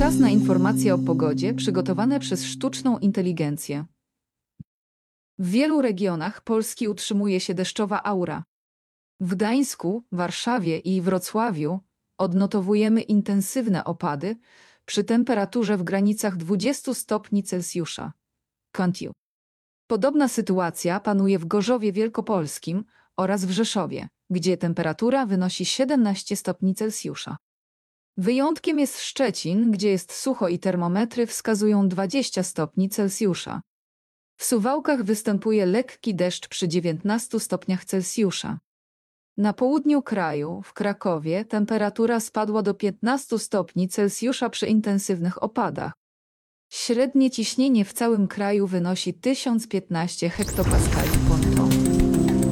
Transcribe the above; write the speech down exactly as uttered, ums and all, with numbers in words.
Czas na informacje o pogodzie przygotowane przez sztuczną inteligencję. W wielu regionach Polski utrzymuje się deszczowa aura. W Gdańsku, Warszawie i Wrocławiu odnotowujemy intensywne opady przy temperaturze w granicach dwudziestu stopni Celsjusza. Kątiu. Podobna sytuacja panuje w Gorzowie Wielkopolskim oraz w Rzeszowie, gdzie temperatura wynosi siedemnaście stopni Celsjusza. Wyjątkiem jest Szczecin, gdzie jest sucho i termometry wskazują dwadzieścia stopni Celsjusza. W Suwałkach występuje lekki deszcz przy dziewiętnastu stopniach Celsjusza. Na południu kraju, w Krakowie, temperatura spadła do piętnastu stopni Celsjusza przy intensywnych opadach. Średnie ciśnienie w całym kraju wynosi tysiąc piętnaście hektopaskali.